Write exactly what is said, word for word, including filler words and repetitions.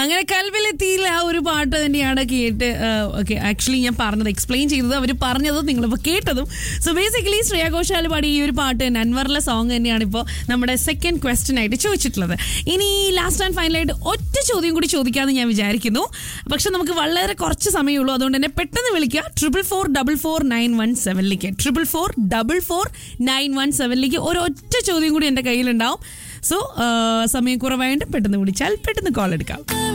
അങ്ങനെ കൽവിലെത്തിയില്ല ആ ഒരു പാട്ട് തന്നെയാണ് കേട്ട്. ഓക്കെ, ആക്ച്വലി ഞാൻ പറഞ്ഞത് എക്സ്പ്ലെയിൻ ചെയ്തത് അവർ പറഞ്ഞതും നിങ്ങളിപ്പോൾ കേട്ടതും. സോ ബേസിക്കലി ശ്രേയ ഘോഷാൽ പാടി ഈ ഒരു പാട്ട് അൻവറിലെ സോങ് തന്നെയാണ് ഇപ്പോൾ നമ്മുടെ സെക്കൻഡ് ക്വസ്റ്റ്യൻ ആയിട്ട് ചോദിച്ചിട്ടുള്ളത്. ഇനി ലാസ്റ്റ് ആൻഡ് ഫൈനലായിട്ട് ഒറ്റ ചോദ്യം കൂടി ചോദിക്കാമെന്ന് ഞാൻ വിചാരിക്കുന്നു. പക്ഷെ നമുക്ക് വളരെ കുറച്ച് സമയമുള്ളൂ, അതുകൊണ്ട് തന്നെ പെട്ടെന്ന് വിളിക്കുക triple four double four nine one സെവനിലേക്ക് triple four double four nine one സെവനിലേക്ക് ഒരൊറ്റ ചോദ്യം കൂടി എൻ്റെ കയ്യിലുണ്ടാവും. സോ സമയം കുറവായിട്ട് പെട്ടെന്ന് വിളിച്ചാൽ പെട്ടെന്ന് കോൾ എടുക്കാം.